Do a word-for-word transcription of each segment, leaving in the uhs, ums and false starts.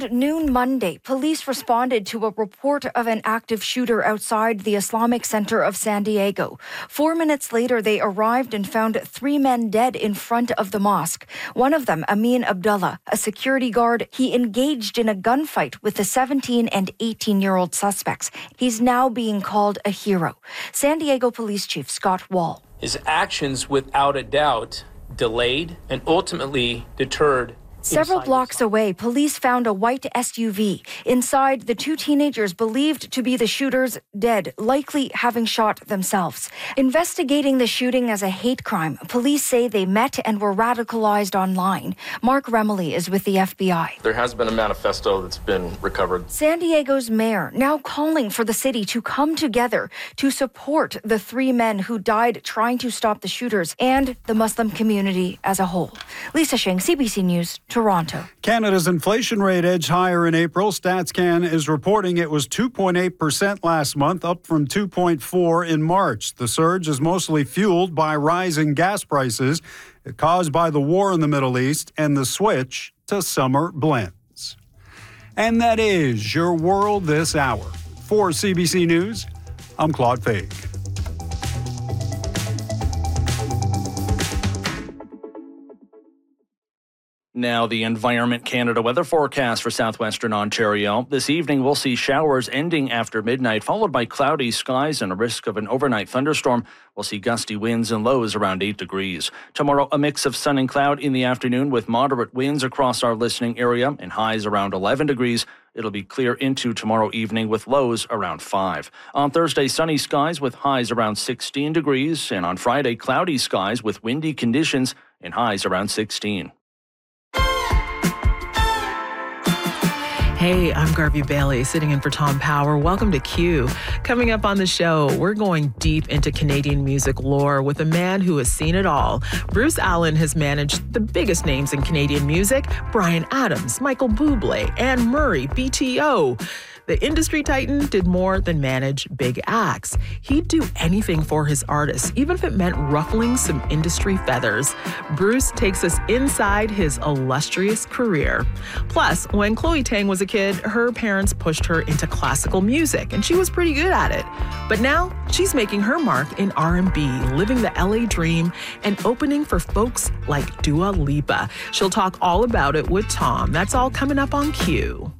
Around noon Monday, police responded to a report of an active shooter outside the Islamic Center of San Diego. Four minutes later, they arrived and found three men dead in front of the mosque. One of them, Amin Abdullah, a security guard, he engaged in a gunfight with the seventeen and eighteen-year-old suspects. He's now being called a hero. San Diego Police Chief Scott Wall. His actions, without a doubt, delayed and ultimately deterred. Several blocks away, police found a white S U V. Inside, the two teenagers believed to be the shooters dead, likely having shot themselves. Investigating the shooting as a hate crime, police say they met and were radicalized online. Mark Remley is with the F B I. There has been a manifesto that's been recovered. San Diego's mayor now calling for the city to come together to support the three men who died trying to stop the shooters and the Muslim community as a whole. Lisa Shing, C B C News, Toronto. Canada's inflation rate edged higher in April. StatsCan is reporting it was two point eight percent last month, up from two point four in March. The surge is mostly fueled by rising gas prices caused by the war in the Middle East and the switch to summer blends. And that is your world this hour. For C B C News, I'm Claude Faig. Now, the Environment Canada weather forecast for southwestern Ontario. This evening, we'll see showers ending after midnight, followed by cloudy skies and a risk of an overnight thunderstorm. We'll see gusty winds and lows around eight degrees. Tomorrow, a mix of sun and cloud in the afternoon with moderate winds across our listening area and highs around eleven degrees. It'll be clear into tomorrow evening with lows around five. On Thursday, sunny skies with highs around sixteen degrees. And on Friday, cloudy skies with windy conditions and highs around sixteen. Hey, I'm Garvey Bailey, sitting in for Tom Power. Welcome to Q. Coming up on the show, we're going deep into Canadian music lore with a man who has seen it all. Bruce Allen has managed the biggest names in Canadian music: Bryan Adams, Michael Bublé, Anne Murray, B T O. The industry titan did more than manage big acts. He'd do anything for his artists, even if it meant ruffling some industry feathers. Bruce takes us inside his illustrious career. Plus, when Chloe Tang was a kid, her parents pushed her into classical music, and she was pretty good at it. But now, she's making her mark in R and B, living the L A dream, and opening for folks like Dua Lipa. She'll talk all about it with Tom. That's all coming up on Q.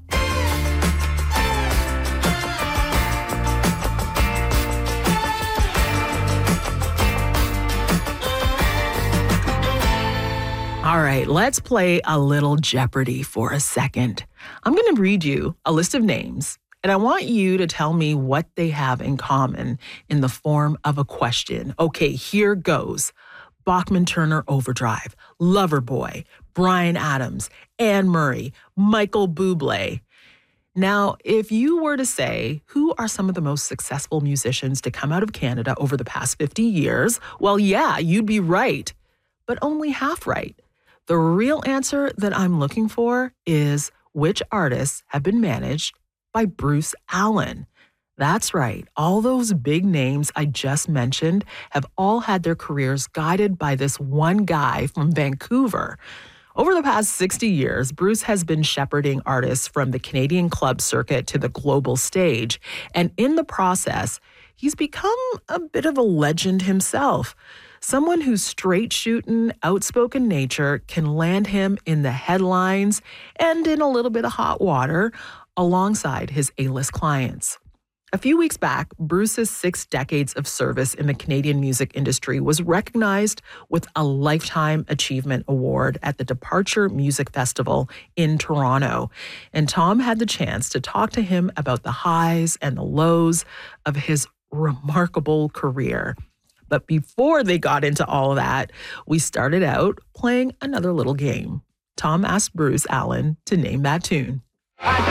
All right, let's play a little Jeopardy for a second. I'm going to read you a list of names, and I want you to tell me what they have in common in the form of a question. Okay, here goes. Bachman Turner Overdrive, Loverboy, Bryan Adams, Anne Murray, Michael Bublé. Now, if you were to say, who are some of the most successful musicians to come out of Canada over the past fifty years? Well, yeah, you'd be right, but only half right. The real answer that I'm looking for is which artists have been managed by Bruce Allen. That's right. All those big names I just mentioned have all had their careers guided by this one guy from Vancouver. Over the past sixty years, Bruce has been shepherding artists from the Canadian club circuit to the global stage. And in the process, he's become a bit of a legend himself. Someone whose straight-shooting, outspoken nature can land him in the headlines and in a little bit of hot water alongside his A-list clients. A few weeks back, Bruce's six decades of service in the Canadian music industry was recognized with a Lifetime Achievement Award at the Departure Music Festival in Toronto. And Tom had the chance to talk to him about the highs and the lows of his remarkable career. But before they got into all of that, we started out playing another little game. Tom asked Bruce Allen to name that tune.